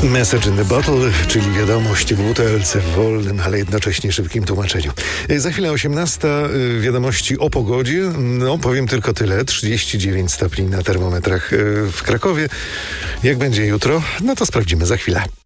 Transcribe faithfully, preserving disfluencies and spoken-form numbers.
Message in the bottle, czyli wiadomość w butelce w wolnym, ale jednocześnie szybkim tłumaczeniu. Za chwilę osiemnasta, wiadomości o pogodzie. No, powiem tylko tyle. trzydzieści dziewięć stopni na termometrach w Krakowie. Jak będzie jutro? No to sprawdzimy za chwilę.